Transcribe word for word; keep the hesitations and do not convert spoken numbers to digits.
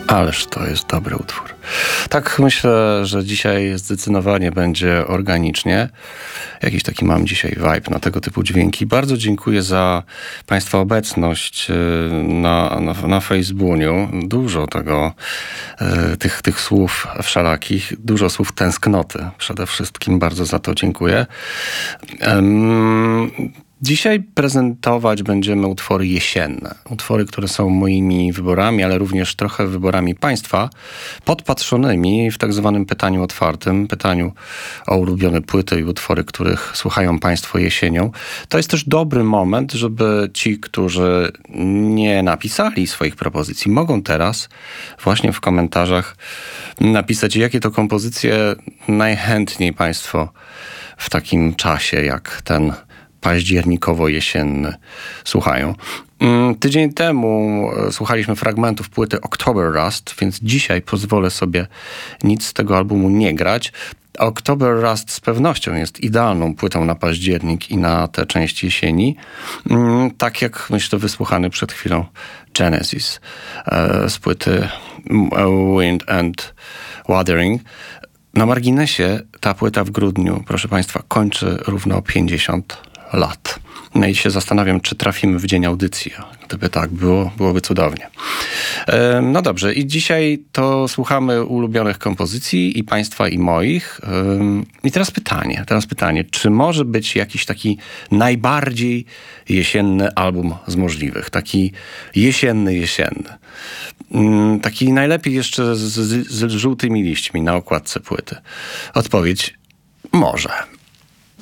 Ależ to jest dobry utwór. Tak myślę, że dzisiaj zdecydowanie będzie organicznie. Jakiś taki mam dzisiaj vibe na tego typu dźwięki. Bardzo dziękuję za Państwa obecność na, na, na Facebooku. Dużo tego, tych, tych słów wszelakich, dużo słów tęsknoty. Przede wszystkim bardzo za to dziękuję. Um, Dzisiaj prezentować będziemy utwory jesienne. Utwory, które są moimi wyborami, ale również trochę wyborami Państwa, podpatrzonymi w tak zwanym pytaniu otwartym, pytaniu o ulubione płyty i utwory, których słuchają Państwo jesienią. To jest też dobry moment, żeby ci, którzy nie napisali swoich propozycji, mogą teraz właśnie w komentarzach napisać, jakie to kompozycje najchętniej Państwo w takim czasie jak ten październikowo-jesienny słuchają. Tydzień temu słuchaliśmy fragmentów płyty October Rust, więc dzisiaj pozwolę sobie nic z tego albumu nie grać. October Rust z pewnością jest idealną płytą na październik i na tę część jesieni. Tak jak, myślę, wysłuchany przed chwilą Genesis z płyty Wind and Wuthering. Na marginesie ta płyta w grudniu, proszę Państwa, kończy równo pięćdziesiąt lat. No i się zastanawiam, czy trafimy w dzień audycji. Gdyby tak było, byłoby cudownie. No dobrze, i dzisiaj to słuchamy ulubionych kompozycji i Państwa, i moich. I teraz pytanie, teraz pytanie, czy może być jakiś taki najbardziej jesienny album z możliwych? Taki jesienny, jesienny. Taki najlepiej jeszcze z, z, z żółtymi liśćmi na okładce płyty. Odpowiedź: może.